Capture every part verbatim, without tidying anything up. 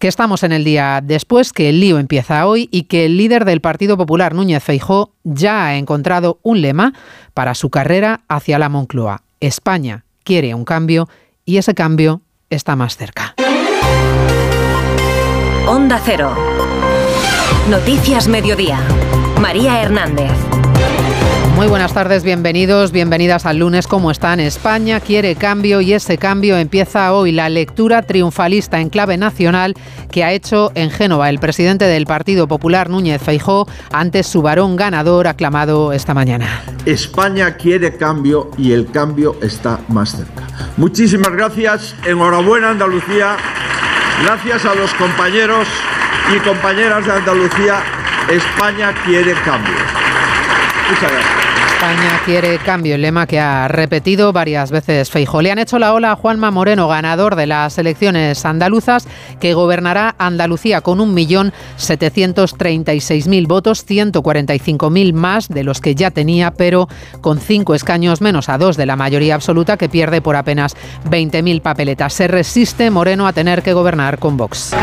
que estamos en el día después, que el lío empieza hoy y que el líder del Partido Popular, Núñez Feijóo, ya ha encontrado un lema para su carrera hacia la Moncloa. España quiere un cambio y ese cambio está más cerca. Onda Cero. Noticias Mediodía. María Hernández. Muy buenas tardes, bienvenidos, bienvenidas al lunes. ¿Cómo están? España quiere cambio y ese cambio empieza hoy. La lectura triunfalista en clave nacional que ha hecho en Génova el presidente del Partido Popular, Núñez Feijóo, ante su varón ganador aclamado esta mañana. España quiere cambio y el cambio está más cerca. Muchísimas gracias, enhorabuena Andalucía, gracias a los compañeros y compañeras de Andalucía. España quiere cambio. Muchas gracias. España quiere cambio, el lema que ha repetido varias veces Feijóo. Le han hecho la ola a Juanma Moreno, ganador de las elecciones andaluzas, que gobernará Andalucía con un millón setecientos treinta y seis mil votos, ciento cuarenta y cinco mil más de los que ya tenía, pero con cinco escaños menos a dos de la mayoría absoluta, que pierde por apenas veinte mil papeletas. Se resiste Moreno a tener que gobernar con Vox.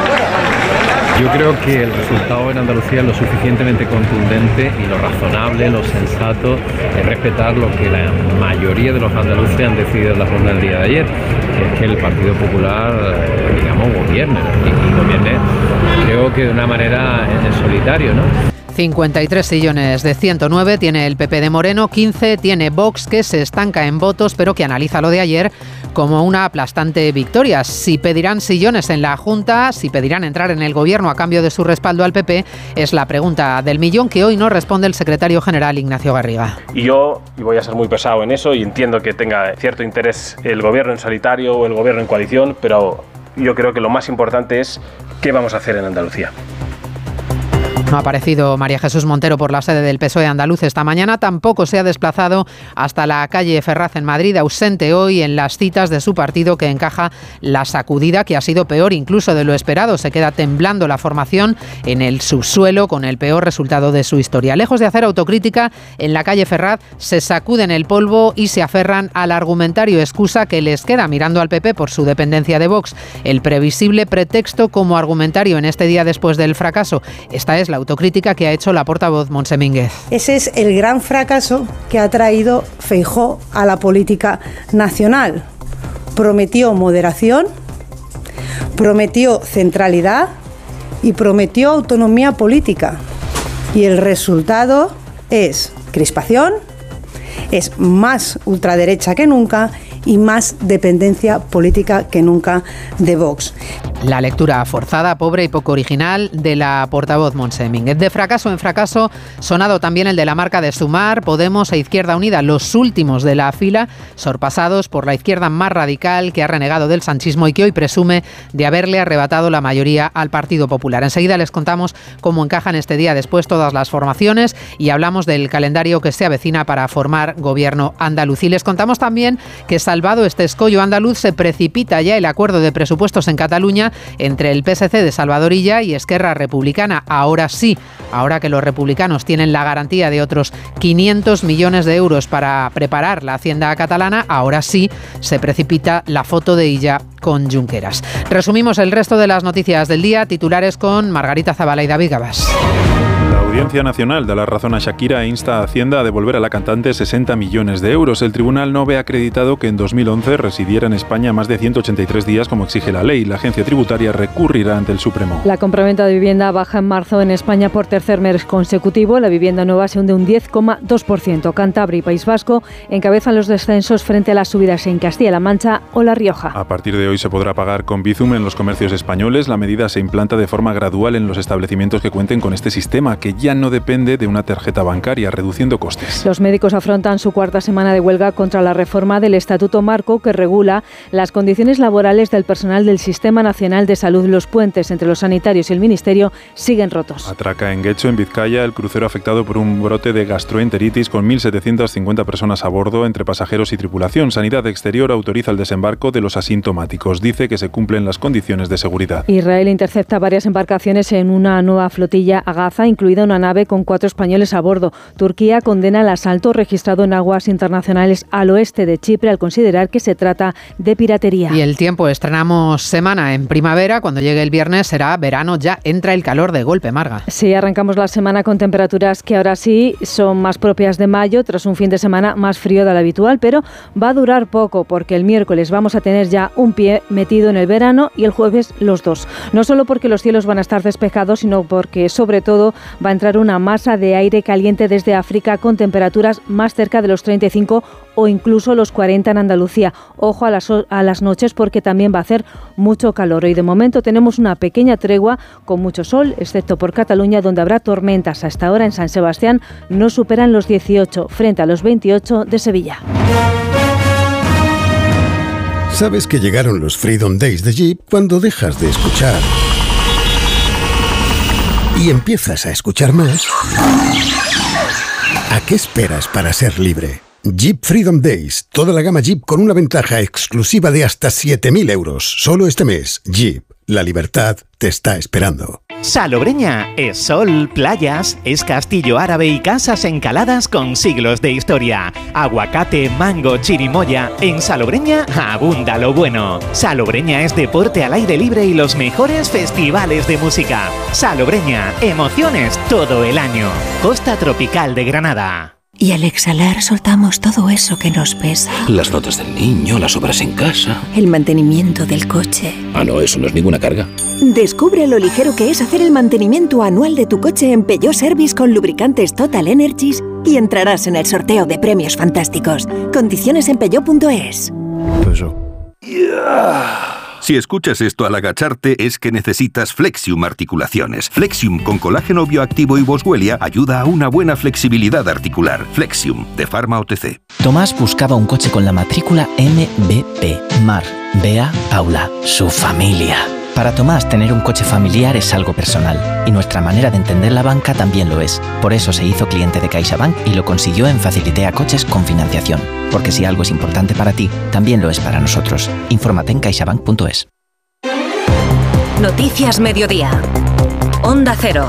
Yo creo que el resultado en Andalucía es lo suficientemente contundente y lo razonable, lo sensato, es respetar lo que la mayoría de los andaluces han decidido en la jornada del día de ayer, que es que el Partido Popular, digamos, gobierne, y gobierne, creo que de una manera en solitario, ¿no? cincuenta y tres sillones de ciento nueve tiene el P P de Moreno, quince tiene Vox, que se estanca en votos, pero que analiza lo de ayer como una aplastante victoria. Si pedirán sillones en la Junta, si pedirán entrar en el gobierno a cambio de su respaldo al P P, es la pregunta del millón que hoy no responde el secretario general Ignacio Garriga. Y yo, y voy a ser muy pesado en eso, y entiendo que tenga cierto interés el gobierno en solitario o el gobierno en coalición, pero yo creo que lo más importante es qué vamos a hacer en Andalucía. No ha aparecido María Jesús Montero por la sede del P S O E andaluz esta mañana, tampoco se ha desplazado hasta la calle Ferraz en Madrid, ausente hoy en las citas de su partido, que encaja la sacudida que ha sido peor incluso de lo esperado. Se queda temblando la formación en el subsuelo con el peor resultado de su historia. Lejos de hacer autocrítica, en la calle Ferraz se sacuden el polvo y se aferran al argumentario excusa que les queda mirando al P P por su dependencia de Vox. El previsible pretexto como argumentario en este día después del fracaso. Esta es la autocrítica que ha hecho la portavoz Montse Mínguez. Ese es el gran fracaso que ha traído Feijóo a la política nacional. Prometió moderación, prometió centralidad y prometió autonomía política. Y el resultado es crispación, es más ultraderecha que nunca y más dependencia política que nunca de Vox. La lectura forzada, pobre y poco original de la portavoz Montse Mínguez. De fracaso en fracaso, sonado también el de la marca de Sumar, Podemos e Izquierda Unida, los últimos de la fila, sorpasados por la izquierda más radical, que ha renegado del sanchismo y que hoy presume de haberle arrebatado la mayoría al Partido Popular. Enseguida les contamos cómo encajan este día después todas las formaciones y hablamos del calendario que se avecina para formar gobierno andaluz. Y les contamos también que, salvado este escollo andaluz, se precipita ya el acuerdo de presupuestos en Cataluña entre el P S C de Salvador Illa y Esquerra Republicana. Ahora sí, ahora que los republicanos tienen la garantía de otros quinientos millones de euros para preparar la hacienda catalana, ahora sí se precipita la foto de Illa con Junqueras. Resumimos el resto de las noticias del día, titulares con Margarita Zavala y David Gabás. La Audiencia Nacional da la razón a Shakira e insta a Hacienda a devolver a la cantante sesenta millones de euros. El tribunal no ve acreditado que en dos mil once residiera en España más de ciento ochenta y tres días como exige la ley. La agencia tributaria recurrirá ante el Supremo. La compraventa de vivienda baja en marzo en España por tercer mes consecutivo. La vivienda nueva se hunde un diez coma dos por ciento. Cantabria y País Vasco encabezan los descensos frente a las subidas en Castilla-La Mancha o La Rioja. A partir de hoy se podrá pagar con Bizum en los comercios españoles. La medida se implanta de forma gradual en los establecimientos que cuenten con este sistema, que ya no depende de una tarjeta bancaria, reduciendo costes. Los médicos afrontan su cuarta semana de huelga contra la reforma del Estatuto Marco, que regula las condiciones laborales del personal del Sistema Nacional de Salud. Los puentes entre los sanitarios y el Ministerio siguen rotos. Atraca en Guecho, en Vizcaya, el crucero afectado por un brote de gastroenteritis con mil setecientas cincuenta personas a bordo, entre pasajeros y tripulación. Sanidad Exterior autoriza el desembarco de los asintomáticos. Dice que se cumplen las condiciones de seguridad. Israel intercepta varias embarcaciones en una nueva flotilla a Gaza, incluida una una nave con cuatro españoles a bordo. Turquía condena el asalto registrado en aguas internacionales al oeste de Chipre al considerar que se trata de piratería. Y el tiempo, estrenamos semana en primavera, cuando llegue el viernes será verano, ya entra el calor de golpe, Marga. Sí, arrancamos la semana con temperaturas que ahora sí son más propias de mayo, tras un fin de semana más frío de lo habitual, pero va a durar poco porque el miércoles vamos a tener ya un pie metido en el verano y el jueves los dos. No solo porque los cielos van a estar despejados, sino porque sobre todo va a entrar una masa de aire caliente desde África con temperaturas más cerca de los treinta y cinco o incluso los cuarenta en Andalucía. Ojo a las, a las noches porque también va a hacer mucho calor. Hoy de momento tenemos una pequeña tregua con mucho sol, excepto por Cataluña, donde habrá tormentas. Hasta ahora en San Sebastián no superan los dieciocho, frente a los veintiocho de Sevilla. Sabes que llegaron los Freedom Days de Jeep cuando dejas de escuchar y empiezas a escuchar más. ¿A qué esperas para ser libre? Jeep Freedom Days, toda la gama Jeep con una ventaja exclusiva de hasta siete mil euros. Solo este mes, Jeep, la libertad te está esperando. Salobreña es sol, playas, es castillo árabe y casas encaladas con siglos de historia. Aguacate, mango, chirimoya. En Salobreña abunda lo bueno. Salobreña es deporte al aire libre y los mejores festivales de música. Salobreña, emociones todo el año. Costa tropical de Granada. Y al exhalar soltamos todo eso que nos pesa. Las notas del niño, las obras en casa. El mantenimiento del coche. Ah, no, eso no es ninguna carga. Descubre lo ligero que es hacer el mantenimiento anual de tu coche en Peugeot Service con lubricantes Total Energies y entrarás en el sorteo de premios fantásticos. Condiciones en peugeot punto es. Peugeot. Yeah. Si escuchas esto al agacharte es que necesitas Flexium Articulaciones. Flexium con colágeno bioactivo y boswellia ayuda a una buena flexibilidad articular. Flexium, de Pharma O T C. Tomás buscaba un coche con la matrícula M B P. Mar, Bea, Paula, su familia. Para Tomás, tener un coche familiar es algo personal, y nuestra manera de entender la banca también lo es. Por eso se hizo cliente de CaixaBank y lo consiguió en Facilitea Coches con financiación. Porque si algo es importante para ti, también lo es para nosotros. Infórmate en caixabank punto es. Noticias Mediodía. Onda Cero.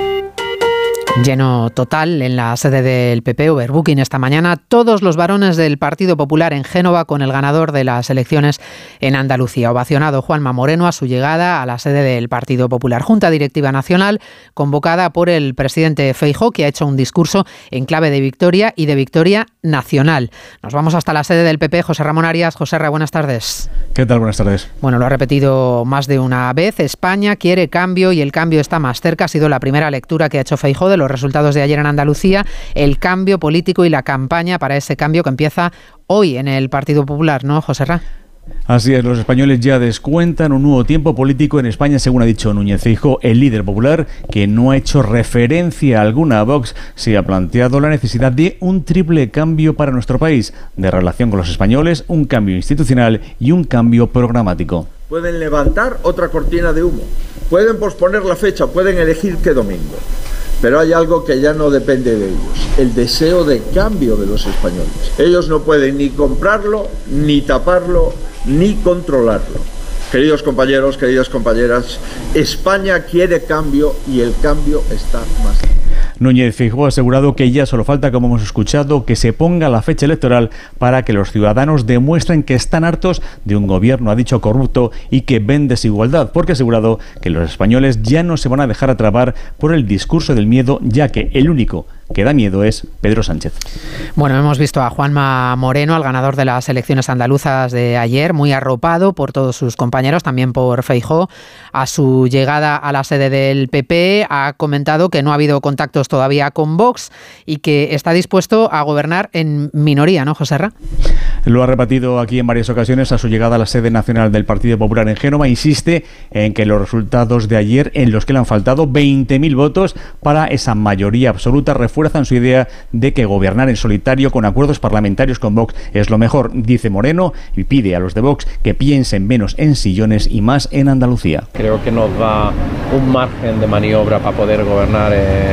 Lleno total en la sede del P P, overbooking esta mañana, todos los varones del Partido Popular en Génova con el ganador de las elecciones en Andalucía. Ovacionado Juanma Moreno a su llegada a la sede del Partido Popular. Junta Directiva Nacional convocada por el presidente Feijóo, que ha hecho un discurso en clave de victoria y de victoria nacional. Nos vamos hasta la sede del P P. José Ramón Arias. José Ra, buenas tardes. ¿Qué tal? Buenas tardes. Bueno, lo ha repetido más de una vez. España quiere cambio y el cambio está más cerca. Ha sido la primera lectura que ha hecho Feijóo de los resultados de ayer en Andalucía, el cambio político y la campaña para ese cambio que empieza hoy en el Partido Popular, ¿no, José Ra? Así es, los españoles ya descuentan un nuevo tiempo político en España, según ha dicho Núñez Feijóo, el líder popular, que no ha hecho referencia alguna a Vox, se ha planteado la necesidad de un triple cambio para nuestro país, de relación con los españoles, un cambio institucional y un cambio programático. Pueden levantar otra cortina de humo, pueden posponer la fecha, pueden elegir qué domingo. Pero hay algo que ya no depende de ellos, el deseo de cambio de los españoles. Ellos no pueden ni comprarlo, ni taparlo, ni controlarlo. Queridos compañeros, queridas compañeras, España quiere cambio y el cambio está más cerca. Núñez Feijóo ha asegurado que ya solo falta, como hemos escuchado, que se ponga la fecha electoral para que los ciudadanos demuestren que están hartos de un gobierno, ha dicho, corrupto y que ven desigualdad, porque ha asegurado que los españoles ya no se van a dejar atrapar por el discurso del miedo, ya que el único que da miedo es Pedro Sánchez. Bueno, hemos visto a Juanma Moreno, al ganador de las elecciones andaluzas de ayer, muy arropado por todos sus compañeros, también por Feijóo. A su llegada a la sede del P P ha comentado que no ha habido contactos todavía con Vox y que está dispuesto a gobernar en minoría, ¿no, José Ra? Lo ha repetido aquí en varias ocasiones a su llegada a la sede nacional del Partido Popular en Génova. Insiste en que los resultados de ayer, en los que le han faltado veinte mil votos para esa mayoría absoluta, refuerzan su idea de que gobernar en solitario con acuerdos parlamentarios con Vox es lo mejor, dice Moreno, y pide a los de Vox que piensen menos en sillones y más en Andalucía. Creo que nos da un margen de maniobra para poder gobernar eh, en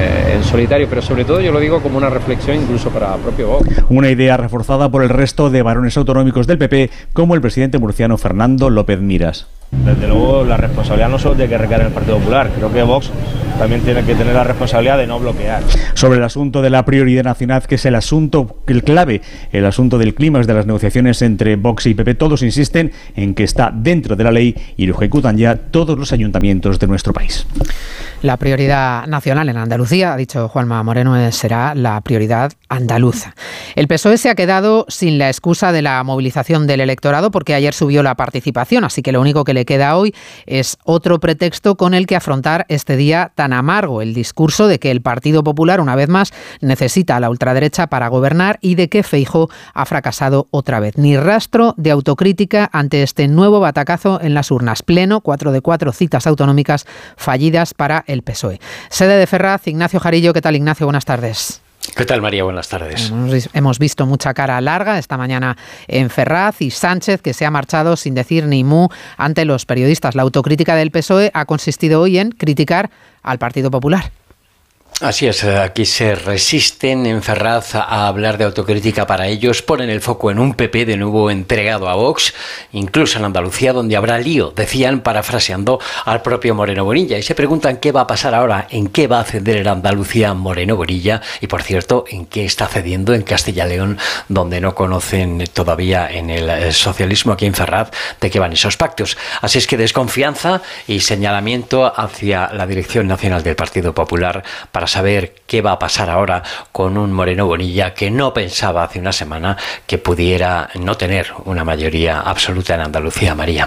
en solitario, pero sobre todo yo lo digo como una reflexión incluso para el propio Vox. Una idea reforzada por el resto de varones autonómicos del P P, como el presidente murciano Fernando López Miras. Desde luego la responsabilidad no solo tiene que recaer en el Partido Popular, creo que Vox también tiene que tener la responsabilidad de no bloquear. Sobre el asunto de la prioridad nacional, que es el asunto, el clave, el asunto del clímax de las negociaciones entre Vox y P P, todos insisten en que está dentro de la ley y lo ejecutan ya todos los ayuntamientos de nuestro país. La prioridad nacional en Andalucía, ha dicho Juanma Moreno, será la prioridad andaluza. El P S O E se ha quedado sin la excusa de la movilización del electorado porque ayer subió la participación, así que lo único que le queda hoy es otro pretexto con el que afrontar este día tan amargo, el discurso de que el Partido Popular, una vez más, necesita a la ultraderecha para gobernar y de que Feijóo ha fracasado otra vez. Ni rastro de autocrítica ante este nuevo batacazo en las urnas. Pleno, cuatro de cuatro citas autonómicas fallidas para el P S O E. Sede de Ferraz, Ignacio Jarillo. ¿Qué tal, Ignacio? Buenas tardes. ¿Qué tal, María? Buenas tardes. Hemos, hemos visto mucha cara larga esta mañana en Ferraz y Sánchez, que se ha marchado sin decir ni mu ante los periodistas. La autocrítica del P S O E ha consistido hoy en criticar al Partido Popular. Así es, aquí se resisten en Ferraz a hablar de autocrítica para ellos, ponen el foco en un P P de nuevo entregado a Vox, incluso en Andalucía donde habrá lío, decían parafraseando al propio Moreno Bonilla, y se preguntan qué va a pasar ahora, en qué va a ceder en Andalucía Moreno Bonilla y por cierto, en qué está cediendo en Castilla y León, donde no conocen todavía en el socialismo aquí en Ferraz de qué van esos pactos. Así es que desconfianza y señalamiento hacia la dirección nacional del Partido Popular para saber qué va a pasar ahora con un Moreno Bonilla que no pensaba hace una semana que pudiera no tener una mayoría absoluta en Andalucía, María.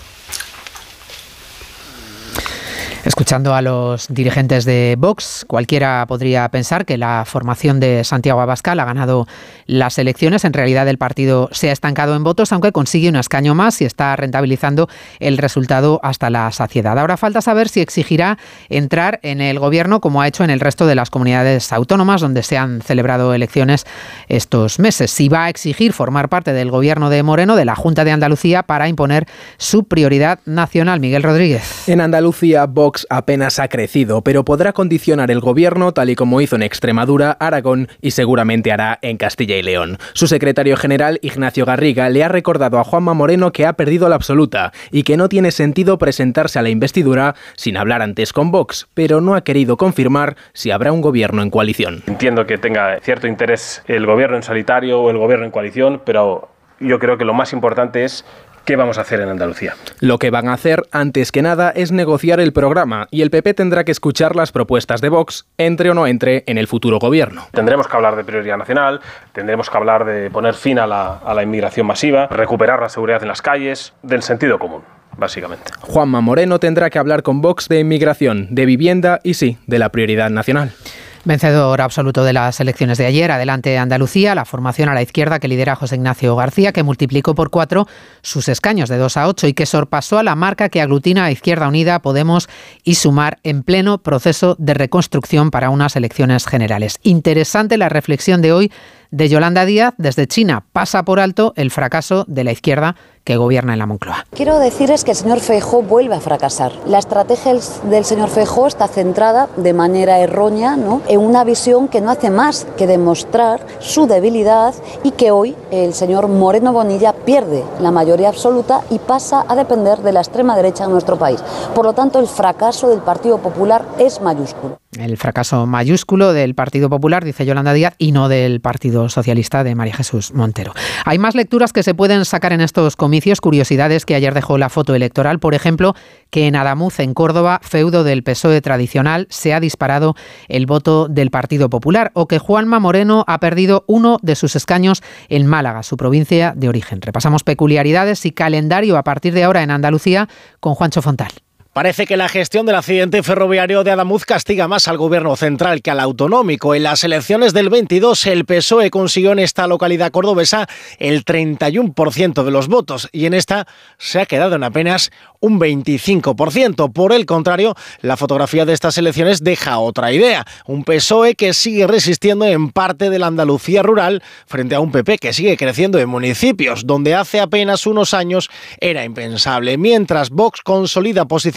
Escuchando a los dirigentes de Vox, cualquiera podría pensar que la formación de Santiago Abascal ha ganado las elecciones. En realidad el partido se ha estancado en votos, aunque consigue un escaño más y está rentabilizando el resultado hasta la saciedad. Ahora falta saber si exigirá entrar en el gobierno como ha hecho en el resto de las comunidades autónomas donde se han celebrado elecciones estos meses. Si va a exigir formar parte del gobierno de Moreno, de la Junta de Andalucía, para imponer su prioridad nacional. Miguel Rodríguez. En Andalucía, Vox apenas ha crecido, pero podrá condicionar el gobierno tal y como hizo en Extremadura, Aragón y seguramente hará en Castilla y León. Su secretario general, Ignacio Garriga, le ha recordado a Juanma Moreno que ha perdido la absoluta y que no tiene sentido presentarse a la investidura sin hablar antes con Vox, pero no ha querido confirmar si habrá un gobierno en coalición. Entiendo que tenga cierto interés el gobierno en solitario o el gobierno en coalición, pero yo creo que lo más importante es ¿qué vamos a hacer en Andalucía? Lo que van a hacer, antes que nada, es negociar el programa y el P P tendrá que escuchar las propuestas de Vox, entre o no entre en el futuro gobierno. Tendremos que hablar de prioridad nacional, tendremos que hablar de poner fin a la, a la inmigración masiva, recuperar la seguridad en las calles, del sentido común, básicamente. Juanma Moreno tendrá que hablar con Vox de inmigración, de vivienda y sí, de la prioridad nacional. Vencedor absoluto de las elecciones de ayer, adelante Andalucía, la formación a la izquierda que lidera José Ignacio García, que multiplicó por cuatro sus escaños de dos a ocho y que sorpasó a la marca que aglutina a Izquierda Unida, Podemos y Sumar en pleno proceso de reconstrucción para unas elecciones generales. Interesante la reflexión de hoy de Yolanda Díaz desde China. Pasa por alto el fracaso de la izquierda que gobierna en la Moncloa. Quiero decirles que el señor Feijóo vuelve a fracasar. La estrategia del señor Feijóo está centrada de manera errónea, ¿no?, en una visión que no hace más que demostrar su debilidad y que hoy el señor Moreno Bonilla pierde la mayoría absoluta y pasa a depender de la extrema derecha en nuestro país. Por lo tanto, el fracaso del Partido Popular es mayúsculo. El fracaso mayúsculo del Partido Popular, dice Yolanda Díaz, y no del Partido Socialista de María Jesús Montero. Hay más lecturas que se pueden sacar en estos comicios, curiosidades que ayer dejó la foto electoral. Por ejemplo, que en Adamuz, en Córdoba, feudo del P S O E tradicional, se ha disparado el voto del Partido Popular, o que Juanma Moreno ha perdido uno de sus escaños en Málaga, su provincia de origen. Repasamos peculiaridades y calendario a partir de ahora en Andalucía con Juancho Fontal. Parece que la gestión del accidente ferroviario de Adamuz castiga más al gobierno central que al autonómico. En las elecciones del veintidós, el P S O E consiguió en esta localidad cordobesa el treinta y uno por ciento de los votos y en esta se ha quedado en apenas un veinticinco por ciento. Por el contrario, la fotografía de estas elecciones deja otra idea. Un P S O E que sigue resistiendo en parte de la Andalucía rural frente a un P P que sigue creciendo en municipios, donde hace apenas unos años era impensable. Mientras Vox consolida posiciones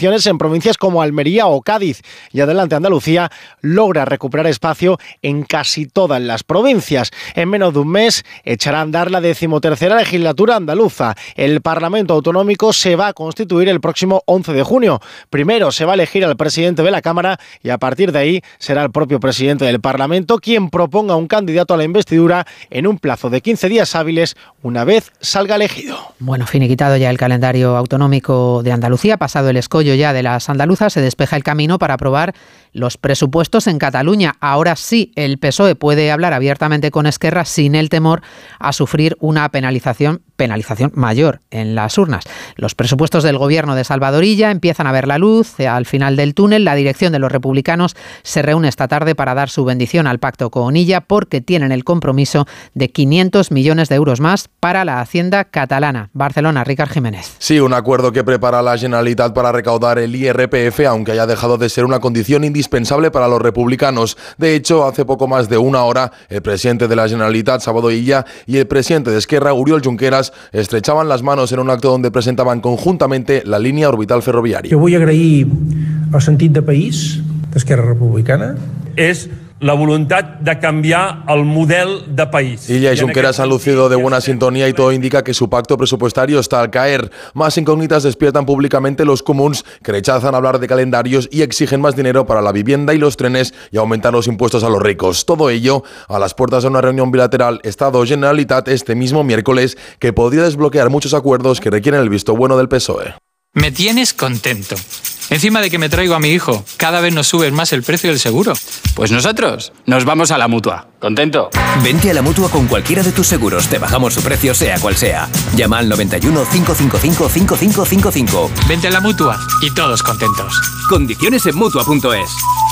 condiciones en provincias como Almería o Cádiz. Y adelante Andalucía logra recuperar espacio en casi todas las provincias. En menos de un mes echará a andar la decimotercera legislatura andaluza. El Parlamento Autonómico se va a constituir el próximo once de junio. Primero se va a elegir al presidente de la Cámara y a partir de ahí será el propio presidente del Parlamento quien proponga un candidato a la investidura en un plazo de quince días hábiles una vez salga elegido. Bueno, finiquitado ya el calendario autonómico de Andalucía, pasado el escollo ya de las andaluzas, se despeja el camino para aprobar los presupuestos en Cataluña. Ahora sí, el P S O E puede hablar abiertamente con Esquerra sin el temor a sufrir una penalización, penalización mayor en las urnas. Los presupuestos del gobierno de Salvador Illa empiezan a ver la luz al final del túnel. La dirección de los republicanos se reúne esta tarde para dar su bendición al pacto con Illa porque tienen el compromiso de quinientos millones de euros más para la hacienda catalana. Barcelona, Ricard Jiménez. Sí, un acuerdo que prepara la Generalitat para recaudar el I R P F, aunque haya dejado de ser una condición indispensable para los republicanos. De hecho, hace poco más de una hora, el presidente de la Generalitat, Salvador Illa, y el presidente de Esquerra, Oriol Junqueras, estrechaban las manos en un acto donde presentaban conjuntamente la línea orbital ferroviaria. Jo vull agrair el sentit de país d'Esquerra Republicana. És la voluntat de canviar el model de país. Illa y Junqueras han lucido de buena sintonía y todo indica que su pacto presupuestario está al caer. Más incógnitas despiertan públicamente los comuns, que rechazan hablar de calendarios y exigen más dinero para la vivienda y los trenes y aumentar los impuestos a los ricos. Todo ello a las puertas de una reunión bilateral Estado-Generalitat este mismo miércoles que podría desbloquear muchos acuerdos que requieren el visto bueno del P S O E. Me tienes contento. Encima de que me traigo a mi hijo, cada vez nos subes más el precio del seguro. Pues nosotros nos vamos a la Mutua. ¿Contento? Vente a la Mutua con cualquiera de tus seguros. Te bajamos su precio sea cual sea. Llama al noventa y uno, cinco cinco cinco, cinco cinco cinco cinco. Vente a la Mutua y todos contentos. Condiciones en Mutua punto es.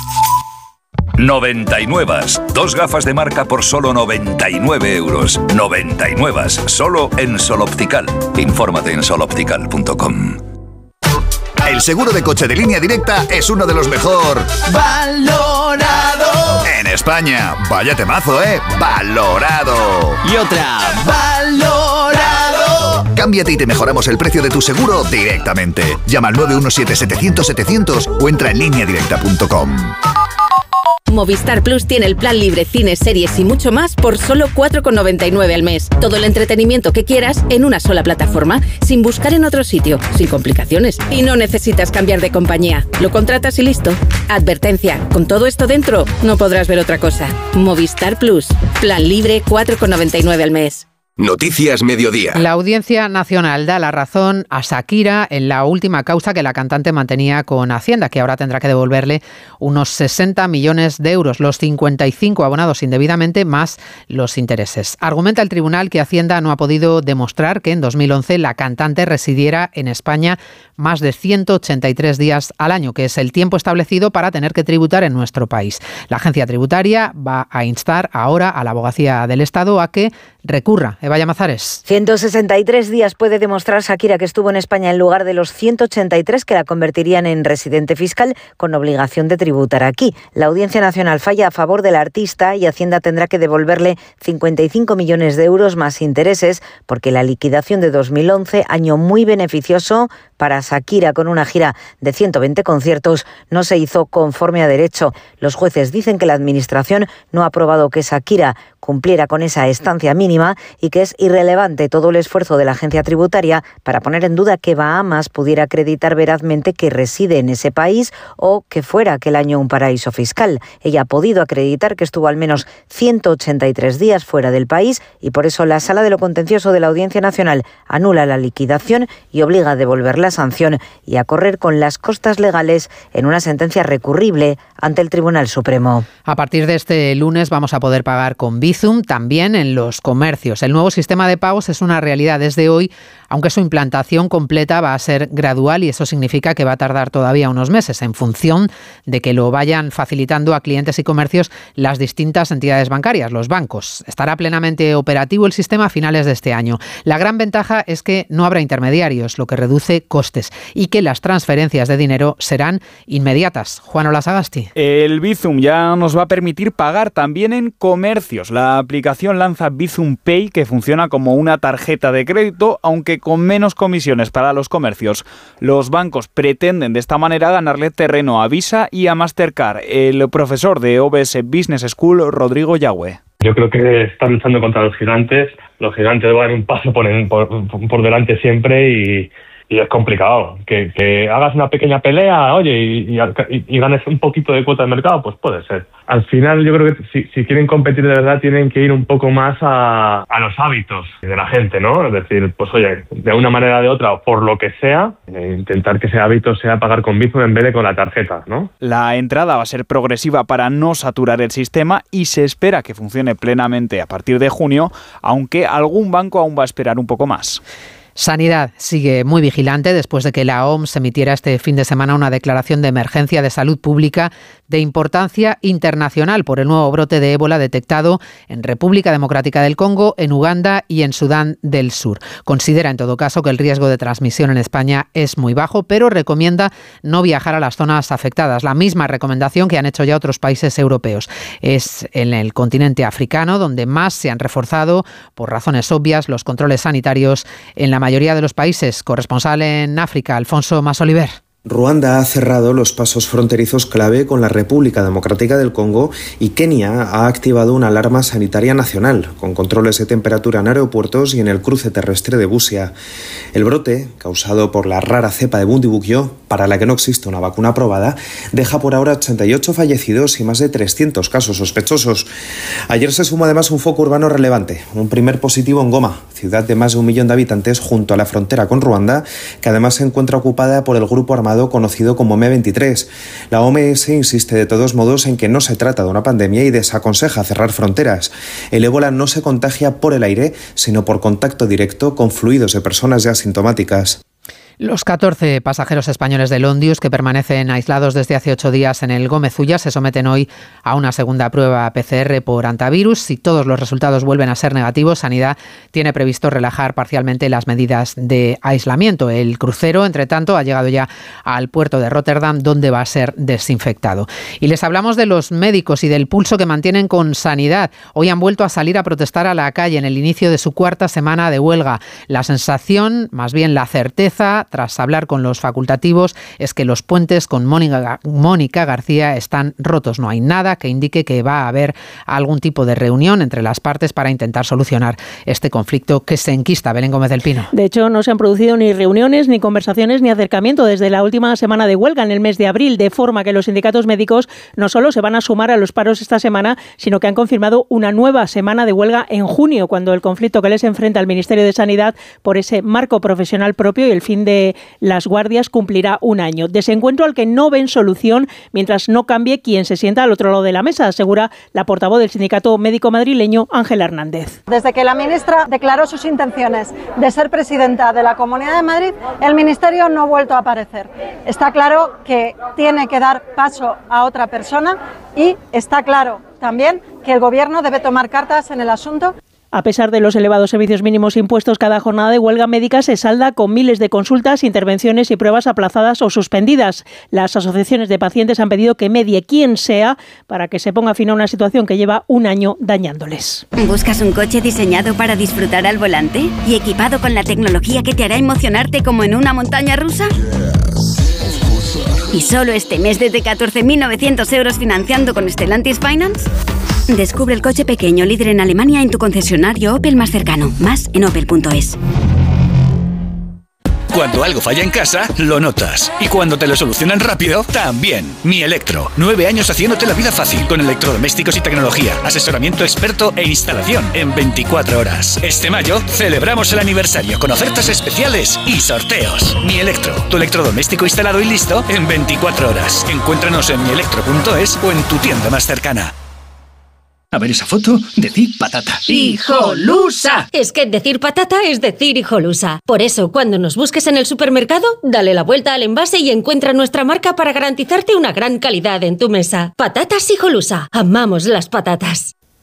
noventa y nueve. Dos gafas de marca por solo noventa y nueve euros. noventa y nueve. Solo en Sol Optical. Infórmate en sol optical punto com. El seguro de coche de Línea Directa es uno de los mejor valorado en España. Vaya temazo, ¿eh? Valorado. Y otra. Valorado. Cámbiate y te mejoramos el precio de tu seguro directamente. Llama al nueve uno siete, setecientos, setecientos o entra en línea directa punto com. Movistar Plus tiene el plan libre, cines, series y mucho más por solo cuatro con noventa y nueve al mes. Todo el entretenimiento que quieras en una sola plataforma, sin buscar en otro sitio, sin complicaciones. Y no necesitas cambiar de compañía. Lo contratas y listo. Advertencia, con todo esto dentro, no podrás ver otra cosa. Movistar Plus, plan libre, cuatro con noventa y nueve al mes. Noticias Mediodía. La Audiencia Nacional da la razón a Shakira en la última causa que la cantante mantenía con Hacienda, que ahora tendrá que devolverle unos sesenta millones de euros, los cincuenta y cinco abonados indebidamente más los intereses. Argumenta el tribunal que Hacienda no ha podido demostrar que en dos mil once la cantante residiera en España más de ciento ochenta y tres días al año, que es el tiempo establecido para tener que tributar en nuestro país. La agencia tributaria va a instar ahora a la Abogacía del Estado a que recurra. Eva Llamazares. ciento sesenta y tres días puede demostrar Shakira que estuvo en España en lugar de los ciento ochenta y tres que la convertirían en residente fiscal con obligación de tributar aquí. La Audiencia Nacional falla a favor del artista y Hacienda tendrá que devolverle cincuenta y cinco millones de euros más intereses porque la liquidación de dos mil once, año muy beneficioso para Shakira con una gira de ciento veinte conciertos, no se hizo conforme a derecho. Los jueces dicen que la Administración no ha aprobado que Shakira cumpliera con esa estancia mínima y que es irrelevante todo el esfuerzo de la agencia tributaria para poner en duda que Bahamas pudiera acreditar verazmente que reside en ese país o que fuera aquel año un paraíso fiscal. Ella ha podido acreditar que estuvo al menos ciento ochenta y tres días fuera del país y por eso la Sala de lo Contencioso de la Audiencia Nacional anula la liquidación y obliga a devolver la sanción y a correr con las costas legales en una sentencia recurrible ante el Tribunal Supremo. A partir de este lunes vamos a poder pagar con Bizum también en los comercios. El nuevo sistema de pagos es una realidad desde hoy, aunque su implantación completa va a ser gradual y eso significa que va a tardar todavía unos meses en función de que lo vayan facilitando a clientes y comercios las distintas entidades bancarias, los bancos. Estará plenamente operativo el sistema a finales de este año. La gran ventaja es que no habrá intermediarios, lo que reduce costes y que las transferencias de dinero serán inmediatas. Juan Olasagasti. El Bizum ya nos va a permitir pagar también en comercios. La aplicación lanza Bizum Pay, que funciona funciona como una tarjeta de crédito, aunque con menos comisiones para los comercios. Los bancos pretenden de esta manera ganarle terreno a Visa y a Mastercard. El profesor de O B S Business School, Rodrigo Yagüe. Yo creo que están luchando contra los gigantes. Los gigantes van un paso por, por, por delante siempre y, y es complicado. Que, que hagas una pequeña pelea, oye, y, y, y ganes un poquito de cuota de mercado, pues puede ser. Al final yo creo que si, si quieren competir de verdad tienen que ir un poco más a, a los hábitos de la gente, ¿no? Es decir, pues oye, de una manera o de otra, por lo que sea, eh, intentar que ese hábito sea pagar con Bizum en vez de con la tarjeta, ¿no? La entrada va a ser progresiva para no saturar el sistema y se espera que funcione plenamente a partir de junio, aunque algún banco aún va a esperar un poco más. Sanidad sigue muy vigilante después de que la O M S emitiera este fin de semana una declaración de emergencia de salud pública de importancia internacional por el nuevo brote de ébola detectado en República Democrática del Congo, en Uganda y en Sudán del Sur. Considera en todo caso que el riesgo de transmisión en España es muy bajo, pero recomienda no viajar a las zonas afectadas. La misma recomendación que han hecho ya otros países europeos. Es en el continente africano donde más se han reforzado, por razones obvias, los controles sanitarios en la mayoría de los países. Corresponsal en África, Alfonso Masoliver. Ruanda ha cerrado los pasos fronterizos clave con la República Democrática del Congo y Kenia ha activado una alarma sanitaria nacional, con controles de temperatura en aeropuertos y en el cruce terrestre de Busia. El brote, causado por la rara cepa de Bundibugyo, para la que no existe una vacuna aprobada, deja por ahora ochenta y ocho fallecidos y más de trescientos casos sospechosos. Ayer se sumó además un foco urbano relevante, un primer positivo en Goma, ciudad de más de un millón de habitantes junto a la frontera con Ruanda, que además se encuentra ocupada por el grupo armado conocido como eme veintitrés. La O M S insiste de todos modos en que no se trata de una pandemia y desaconseja cerrar fronteras. El ébola no se contagia por el aire, sino por contacto directo con fluidos de personas ya asintomáticas. Los catorce pasajeros españoles del Ondius que permanecen aislados desde hace ocho días en el Gómez Ulla se someten hoy a una segunda prueba P C R por antivirus. Si todos los resultados vuelven a ser negativos, Sanidad tiene previsto relajar parcialmente las medidas de aislamiento. El crucero, entre tanto, ha llegado ya al puerto de Rotterdam, donde va a ser desinfectado. Y les hablamos de los médicos y del pulso que mantienen con Sanidad. Hoy han vuelto a salir a protestar a la calle en el inicio de su cuarta semana de huelga. La sensación, más bien la certeza, tras hablar con los facultativos, es que los puentes con Mónica, Mónica García están rotos. No hay nada que indique que va a haber algún tipo de reunión entre las partes para intentar solucionar este conflicto que se enquista. Belén Gómez del Pino. De hecho, no se han producido ni reuniones, ni conversaciones, ni acercamiento desde la última semana de huelga en el mes de abril, de forma que los sindicatos médicos no solo se van a sumar a los paros esta semana, sino que han confirmado una nueva semana de huelga en junio, cuando el conflicto que les enfrenta al Ministerio de Sanidad por ese marco profesional propio y el fin de las guardias cumplirá un año. Desencuentro al que no ven solución mientras no cambie quien se sienta al otro lado de la mesa, asegura la portavoz del sindicato médico madrileño, Ángela Hernández. Desde que la ministra declaró sus intenciones de ser presidenta de la Comunidad de Madrid, el Ministerio no ha vuelto a aparecer. Está claro que tiene que dar paso a otra persona y está claro también que el Gobierno debe tomar cartas en el asunto. A pesar de los elevados servicios mínimos impuestos, cada jornada de huelga médica se salda con miles de consultas, intervenciones y pruebas aplazadas o suspendidas. Las asociaciones de pacientes han pedido que medie quien sea para que se ponga fin a una situación que lleva un año dañándoles. ¿Buscas un coche diseñado para disfrutar al volante y equipado con la tecnología que te hará emocionarte como en una montaña rusa? ¿Y solo este mes desde catorce mil novecientos euros financiando con Stellantis Finance? Descubre el coche pequeño líder en Alemania en tu concesionario Opel más cercano. Más en opel punto es. Cuando algo falla en casa, lo notas. Y cuando te lo solucionan rápido, también. Mi Electro. Nueve años haciéndote la vida fácil con electrodomésticos y tecnología, asesoramiento experto e instalación en veinticuatro horas. Este mayo celebramos el aniversario con ofertas especiales y sorteos. Mi Electro. Tu electrodoméstico instalado y listo en veinticuatro horas. Encuéntranos en mi electro punto es o en tu tienda más cercana. A ver esa foto, decir patata. ¡Hijolusa! Es que decir patata es decir hijolusa. Por eso, cuando nos busques en el supermercado, dale la vuelta al envase y encuentra nuestra marca para garantizarte una gran calidad en tu mesa. Patatas Hijolusa. Amamos las patatas.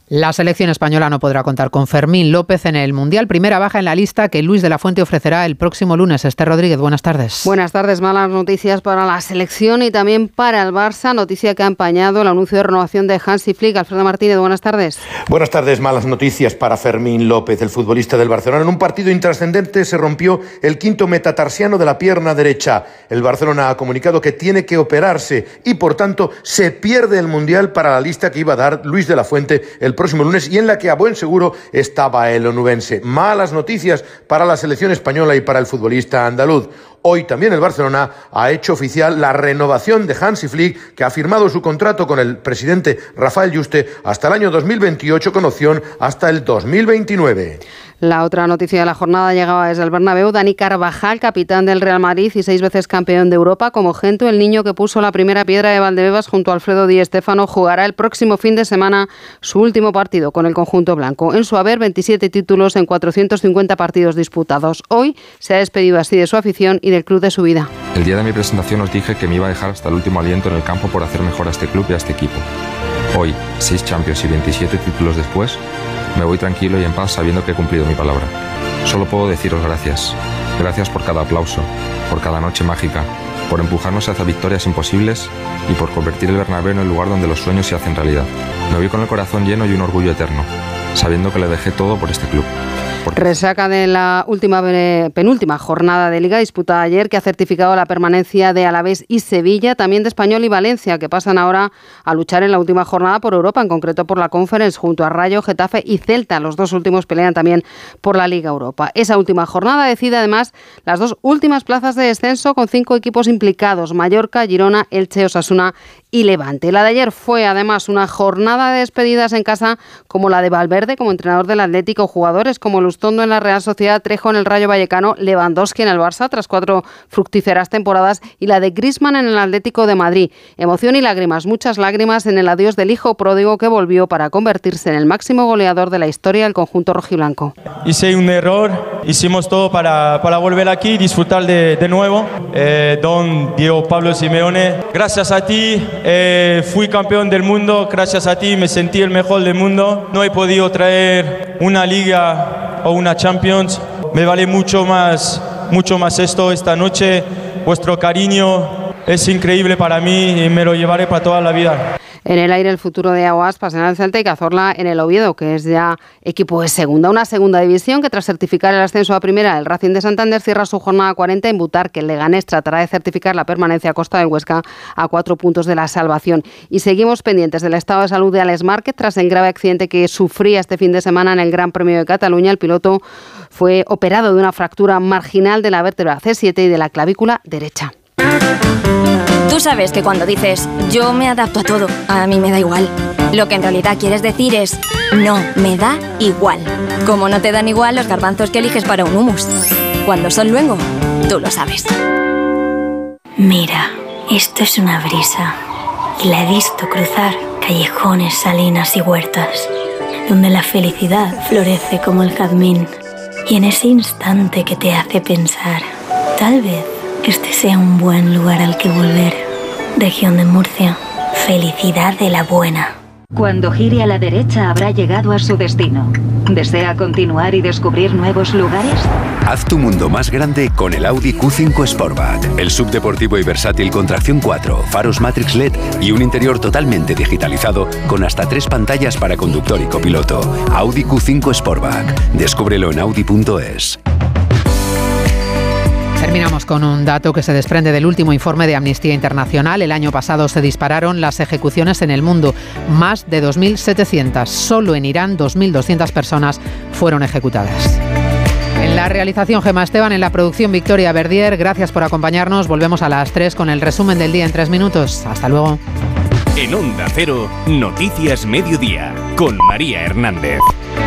La selección española no podrá contar con Fermín López en el Mundial. Primera baja en la lista que Luis de la Fuente ofrecerá el próximo lunes. Esther Rodríguez, buenas tardes. Buenas tardes. Malas noticias para la selección y también para el Barça. Noticia que ha empañado el anuncio de renovación de Hansi Flick. Alfredo Martínez, buenas tardes. Buenas tardes. Malas noticias para Fermín López, el futbolista del Barcelona. En un partido intrascendente se rompió el quinto metatarsiano de la pierna derecha. El Barcelona ha comunicado que tiene que operarse y, por tanto, se pierde el Mundial para la lista que iba a dar Luis de la Fuente el próximo lunes y en la que a buen seguro estaba el onubense. Malas noticias para la selección española y para el futbolista andaluz. Hoy también el Barcelona ha hecho oficial la renovación de Hansi Flick, que ha firmado su contrato con el presidente Rafael Yuste hasta el año dos mil veintiocho con opción hasta el dos mil veintinueve. La otra noticia de la jornada llegaba desde el Bernabéu. Dani Carvajal, capitán del Real Madrid y seis veces campeón de Europa, como Gento, el niño que puso la primera piedra de Valdebebas junto a Alfredo Di Stéfano, jugará el próximo fin de semana su último partido con el conjunto blanco. En su haber, veintisiete títulos en cuatrocientos cincuenta partidos disputados. Hoy se ha despedido así de su afición y del club de su vida. El día de mi presentación os dije que me iba a dejar hasta el último aliento en el campo por hacer mejor a este club y a este equipo. Hoy, seis Champions y veintisiete títulos después, me voy tranquilo y en paz sabiendo que he cumplido mi palabra. Solo puedo deciros gracias. Gracias por cada aplauso, por cada noche mágica, por empujarnos hacia victorias imposibles y por convertir el Bernabéu en el lugar donde los sueños se hacen realidad. Me voy con el corazón lleno y un orgullo eterno, sabiendo que le dejé todo por este club. Resaca de la última penúltima jornada de Liga disputada ayer, que ha certificado la permanencia de Alavés y Sevilla, también de Español y Valencia, que pasan ahora a luchar en la última jornada por Europa, en concreto por la Conference, junto a Rayo, Getafe y Celta. Los dos últimos pelean también por la Liga Europa. Esa última jornada decide además las dos últimas plazas de descenso, con cinco equipos implicados: Mallorca, Girona, Elche, Osasuna y Levante. La de ayer fue además una jornada de despedidas en casa, como la de Valverde como entrenador del Atlético, jugadores como Lustondo en la Real Sociedad, Trejo en el Rayo Vallecano, Lewandowski en el Barça tras cuatro fructíferas temporadas, y la de Griezmann en el Atlético de Madrid. Emoción y lágrimas, muchas lágrimas en el adiós del hijo pródigo, que volvió para convertirse en el máximo goleador de la historia del conjunto rojiblanco. Hice un error, hicimos todo para, para volver aquí y disfrutar de, de nuevo. Eh, don Diego Pablo Simeone, gracias a ti eh, fui campeón del mundo, gracias a ti me sentí el mejor del mundo. No he podido traer una liga o una Champions, me vale mucho más, mucho más esto esta noche. Vuestro cariño es increíble para mí y me lo llevaré para toda la vida. En el aire el futuro de Aguaspas en el Celta y Cazorla en el Oviedo, que es ya equipo de segunda. Una segunda división que, tras certificar el ascenso a primera, el Racing de Santander cierra su jornada cuarenta en Butar, que el Leganés tratará de certificar la permanencia a costa del Huesca a cuatro puntos de la salvación. Y seguimos pendientes del estado de salud de Alex Márquez tras el grave accidente que sufría este fin de semana en el Gran Premio de Cataluña. El piloto fue operado de una fractura marginal de la vértebra C siete y de la clavícula derecha. Tú sabes que cuando dices yo me adapto a todo, a mí me da igual, lo que en realidad quieres decir es no, me da igual. Como no te dan igual los garbanzos que eliges para un hummus. Cuando son luengo, tú lo sabes. Mira, esto es una brisa. Y la he visto cruzar callejones, salinas y huertas, donde la felicidad florece como el jazmín. Y en ese instante que te hace pensar, tal vez este sea un buen lugar al que volver. Región de Murcia. Felicidad de la buena. Cuando gire a la derecha habrá llegado a su destino. ¿Desea continuar y descubrir nuevos lugares? Haz tu mundo más grande con el Audi Q cinco Sportback. El subdeportivo y versátil con tracción cuatro, faros Matrix L E D y un interior totalmente digitalizado con hasta tres pantallas para conductor y copiloto. Audi Q cinco Sportback. Descúbrelo en audi punto es. Terminamos con un dato que se desprende del último informe de Amnistía Internacional. El año pasado se dispararon las ejecuciones en el mundo, más de dos mil setecientas. Solo en Irán dos mil doscientas personas fueron ejecutadas. En la realización, Gemma Esteban, en la producción, Victoria Verdier. Gracias por acompañarnos. Volvemos a las tres con el resumen del día en tres minutos. Hasta luego. En Onda Cero, Noticias Mediodía, con María Hernández.